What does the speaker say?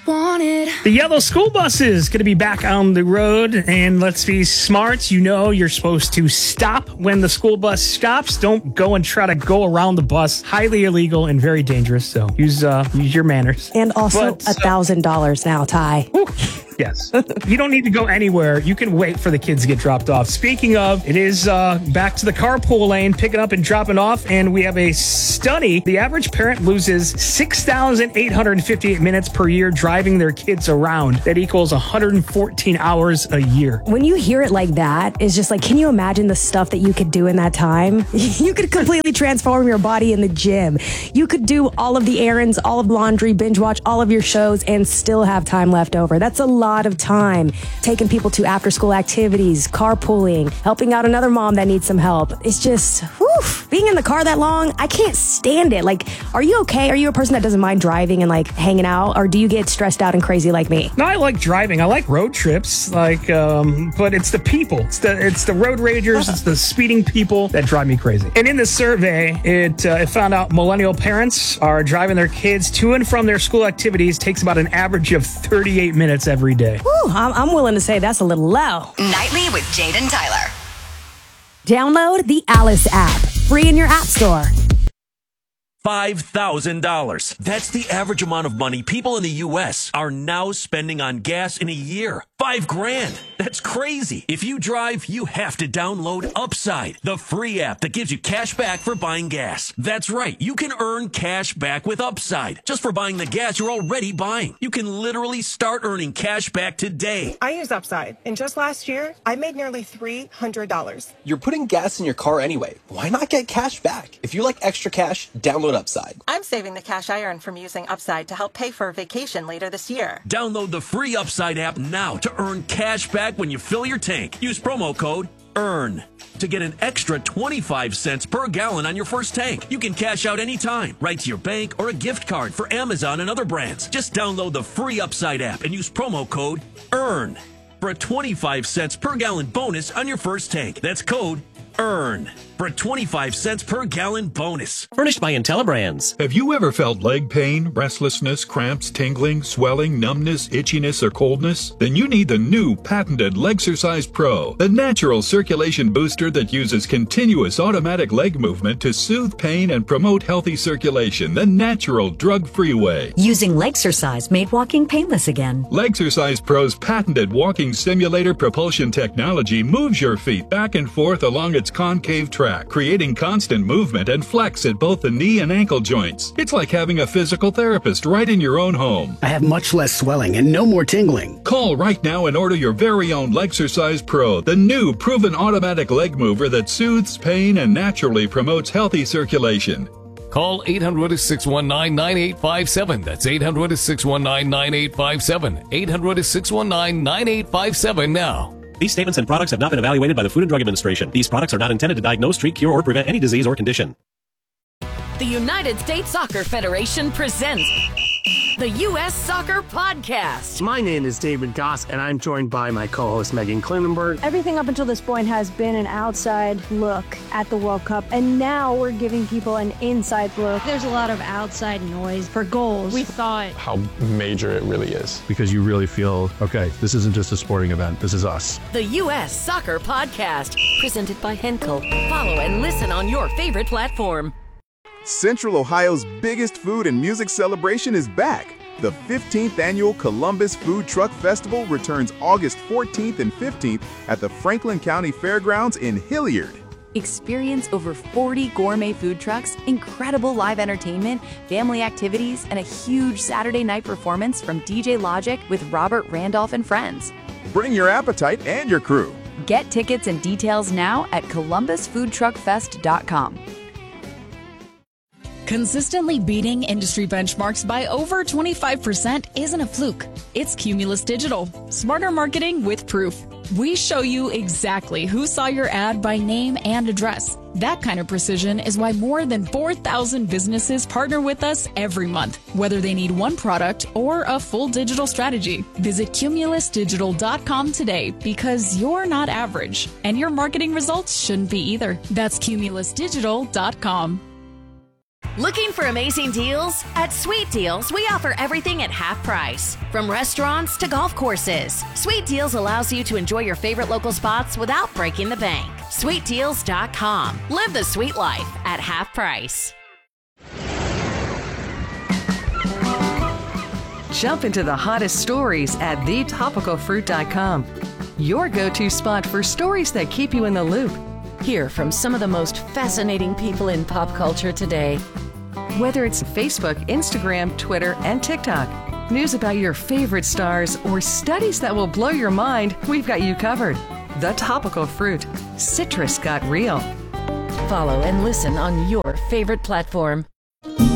wanted. The yellow school bus is going to be back on the road, and let's be smart. You know you're supposed to stop when the school bus stops. Don't go and try to go around the bus. Highly illegal and very dangerous, so use your manners. And also $1,000 now, Ty. Yes. You don't need to go anywhere. You can wait for the kids to get dropped off. Speaking of, it is back to the carpool lane, picking up and dropping off, and we have a study. The average parent loses 6,858 minutes per year driving their kids around. That equals 114 hours a year. When you hear it like that, it's just like, can you imagine the stuff that you could do in that time? You could completely transform your body in the gym. You could do all of the errands, all of laundry, binge watch all of your shows, and still have time left over. That's a lot of time. Taking people to after school activities, carpooling, helping out another mom that needs some help. It's just, being in the car that long, I can't stand it. Like, are you okay? Are you a person that doesn't mind driving and like hanging out? Or do you get stressed out and crazy like me? No, I like driving. I like road trips. But it's the people. It's the road ragers. It's the speeding people that drive me crazy. And in the survey, it found out millennial parents are driving their kids to and from their school activities takes about an average of 38 minutes every day. I'm willing to say that's a little low. Nightly with Jade and Tyler. Download the Alice app, free in your app store. $5,000. That's the average amount of money people in the U.S. are now spending on gas in a year. $5,000. That's crazy. If you drive, you have to download Upside, the free app that gives you cash back for buying gas. That's right. You can earn cash back with Upside just for buying the gas you're already buying. You can literally start earning cash back today. I use Upside, and just last year, I made nearly $300. You're putting gas in your car anyway. Why not get cash back? If you like extra cash, download Upside. I'm saving the cash I earned from using Upside to help pay for a vacation later this year. Download the free Upside app now to earn cash back when you fill your tank. Use promo code EARN to get an extra 25 cents per gallon on your first tank. You can cash out anytime, right to your bank or a gift card for Amazon and other brands. Just download the free Upside app and use promo code EARN for a 25 cents per gallon bonus on your first tank. That's code EARN for a 25 cents per gallon bonus. Furnished by IntelliBrands. Have you ever felt leg pain, restlessness, cramps, tingling, swelling, numbness, itchiness, or coldness? Then you need the new patented Legsercise Pro, the natural circulation booster that uses continuous automatic leg movement to soothe pain and promote healthy circulation the natural, drug-free way. Using Legsercise made walking painless again. Legsercise Pro's patented walking simulator propulsion technology moves your feet back and forth along its concave track, creating constant movement and flex at both the knee and ankle joints. It's like having a physical therapist right in your own home. I have much less swelling and no more tingling. Call right now and order your very own Legsercise Pro, the new proven automatic leg mover that soothes pain and naturally promotes healthy circulation. Call 800-619-9857. That's 800-619-9857. 800-619-9857 now. These statements and products have not been evaluated by the Food and Drug Administration. These products are not intended to diagnose, treat, cure, or prevent any disease or condition. The United States Soccer Federation presents the U.S. Soccer Podcast. My name is David Goss, and I'm joined by my co-host Megan Klinenberg. Everything up until this point has been an outside look at the World Cup, and now we're giving people an inside look. There's a lot of outside noise for goals. We thought how major it really is. Because you really feel, okay, this isn't just a sporting event, this is us. The U.S. Soccer Podcast, presented by Henkel. Follow and listen on your favorite platform. Central Ohio's biggest food and music celebration is back. The 15th annual Columbus Food Truck Festival returns August 14th and 15th at the Franklin County Fairgrounds in Hilliard. Experience over 40 gourmet food trucks, incredible live entertainment, family activities, and a huge Saturday night performance from DJ Logic with Robert Randolph and friends. Bring your appetite and your crew. Get tickets and details now at columbusfoodtruckfest.com. Consistently beating industry benchmarks by over 25% isn't a fluke. It's Cumulus Digital. Smarter marketing with proof. We show you exactly who saw your ad by name and address. That kind of precision is why more than 4,000 businesses partner with us every month, whether they need one product or a full digital strategy. Visit cumulusdigital.com today because you're not average, and your marketing results shouldn't be either. That's cumulusdigital.com. Looking for amazing deals? At Sweet Deals, we offer everything at half price. From restaurants to golf courses, Sweet Deals allows you to enjoy your favorite local spots without breaking the bank. SweetDeals.com. Live the sweet life at half price. Jump into the hottest stories at thetopicalfruit.com. Your go-to spot for stories that keep you in the loop. Hear from some of the most fascinating people in pop culture today. Whether it's Facebook, Instagram, Twitter, and TikTok, news about your favorite stars, or studies that will blow your mind, we've got you covered. The Topical Fruit. Citrus got real. Follow and listen on your favorite platform.